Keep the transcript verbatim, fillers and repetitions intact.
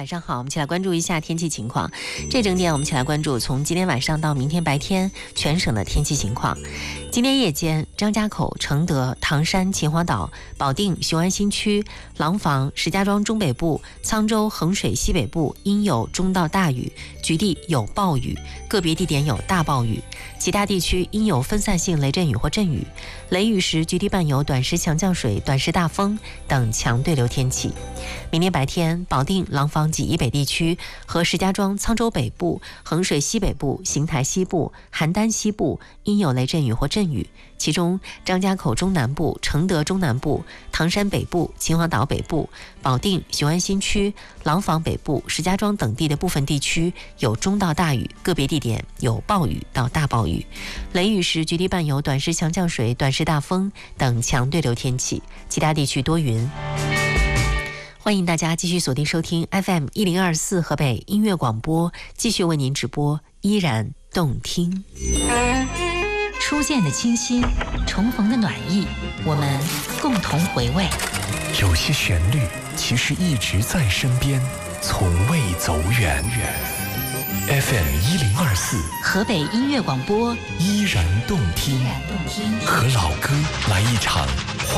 晚上好，我们一起来关注一下天气情况。这整点我们一起来关注从今天晚上到明天白天全省的天气情况。今天夜间，张家口、承德、唐山、秦皇岛、保定、雄安新区、廊坊、石家庄中北部、沧州、衡水西北部阴有中到大雨，局地有暴雨，个别地点有大暴雨。其他地区阴有分散性雷阵雨或阵雨，雷雨时局地伴有短时强降水、短时大风等强对流天气。明天白天，保定、廊坊及以北地区和石家庄、沧州北部、衡水西北部、邢台西部、邯郸西部阴有雷阵雨或阵雨，其中张家口中南部、承德中南部、唐山北部、秦皇岛北部、保定、雄安新区、廊坊北部、石家庄等地的部分地区有中到大雨，个别地点有暴雨到大暴雨。雷雨时局地伴有短时强降水、短时大风等强对流天气，其他地区多云。欢迎大家继续锁定收听 F M 一零二四河北音乐广播，继续为您直播依然动听。 初见的清新，重逢的暖意，我们共同回味。 有些旋律其实一直在身边，从未走远。F M 一零二四河北音乐广播， 依然动听，和老歌来一场